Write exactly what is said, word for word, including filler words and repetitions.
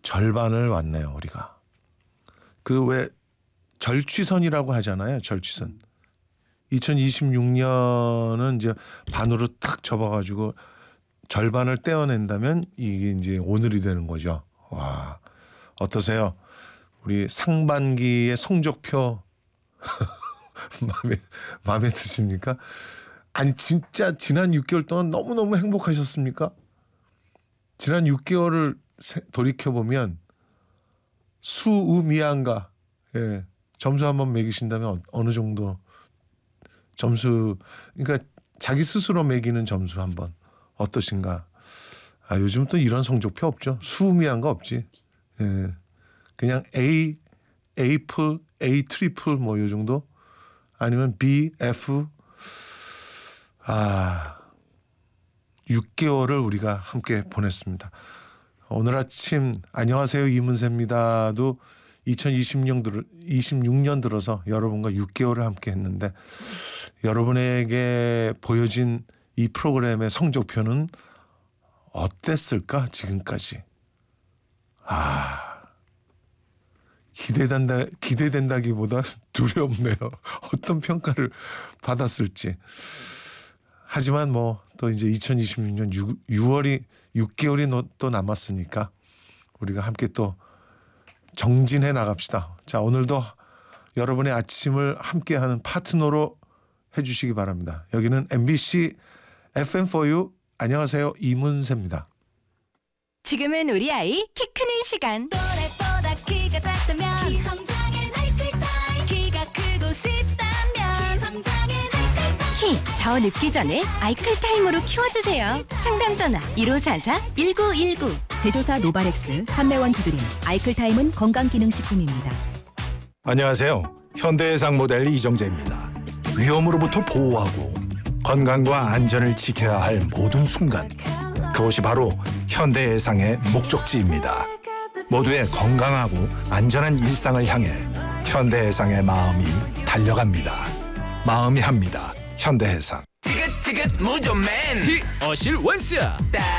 절반을 왔네요. 우리가. 그 왜 절취선이라고 하잖아요. 절취선. 이천이십육 년은 이제 반으로 탁 접어가지고 절반을 떼어낸다면 이게 이제 오늘이 되는 거죠. 와, 어떠세요? 우리 상반기의 성적표 마음에 마음에 드십니까? 아니 진짜 지난 육 개월 동안 너무 너무 행복하셨습니까? 지난 육 개월을 돌이켜 보면 수우미안가 예, 점수 한번 매기신다면 어느 정도 점수, 그러니까 자기 스스로 매기는 점수 한번 어떠신가? 아, 요즘 또 이런 성적표 없죠. 수미한 거 없지. 예. 그냥 A, A 풀, A 트리플 뭐 요 정도? 아니면 B, F. 아, 육 개월을 우리가 함께 보냈습니다. 오늘 아침 안녕하세요 이문세입니다도 이천이십 년 들, 이십육 년 들어서 여러분과 육 개월을 함께 했는데 여러분에게 보여진 이 프로그램의 성적표는 어땠을까 지금까지? 아, 기대된다, 기대된다기보다 두렵네요. 어떤 평가를 받았을지. 하지만 뭐 또 이제 이천이십육 년 유월이 육 개월이 또 남았으니까 우리가 함께 또 정진해 나갑시다. 자, 오늘도 여러분의 아침을 함께하는 파트너로 해주시기 바랍니다. 여기는 엠비씨 에프엠 포유 안녕하세요 이문세입니다. 지금은 우리 아이 키 크는 시간. 또래보다 키가 작다면 키성장엔 아이클타임. 키가 크고 싶다면 키성장엔 아이클타임. 키 더 늙기 전에 아이클타임으로 키워주세요. 상담 전화 일오사사 일구일구. 제조사 노바렉스, 판매원 두드림. 아이클타임은 건강기능식품입니다. 안녕하세요. 현대해상 모델 이정재입니다. 위험으로부터 보호하고 건강과 안전을 지켜야 할 모든 순간, 그것이 바로 현대해상의 목적지입니다. 모두의 건강하고 안전한 일상을 향해 현대해상의 마음이 달려갑니다. 마음이 합니다. 현대해상. 지긋지긋 무좀맨 티 어실 원스